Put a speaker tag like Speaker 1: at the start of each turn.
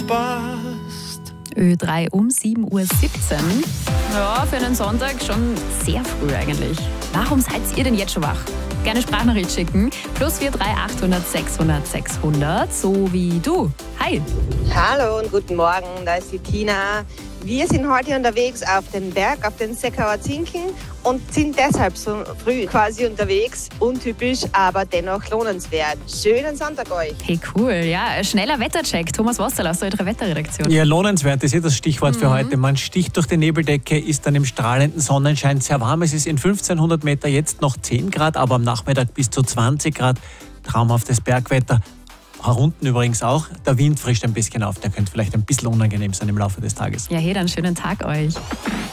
Speaker 1: passt.
Speaker 2: Ö3 um 7:17 Uhr. Ja, für einen Sonntag schon sehr früh eigentlich. Warum seid ihr denn jetzt schon wach? Gerne Sprachnachricht schicken. +43 800 600 600. So wie du. Hi.
Speaker 3: Hallo und guten Morgen, da ist die Tina. Wir sind heute unterwegs auf den Berg, auf den Seckauer Zinken und sind deshalb so früh quasi unterwegs. Untypisch, aber dennoch lohnenswert. Schönen Sonntag euch.
Speaker 2: Hey, cool. Ja, schneller Wettercheck. Thomas Wasserl aus der Ö3 Wetterredaktion.
Speaker 4: Ja, lohnenswert ist das Stichwort für heute. Man sticht durch die Nebeldecke, ist dann im strahlenden Sonnenschein sehr warm. Es ist in 1500 Meter jetzt noch 10 Grad, aber am Nachmittag bis zu 20 Grad. Traumhaftes Bergwetter. Unten übrigens auch. Der Wind frischt ein bisschen auf. Der könnte vielleicht ein bisschen unangenehm sein im Laufe des Tages.
Speaker 2: Ja, hey, dann schönen Tag euch.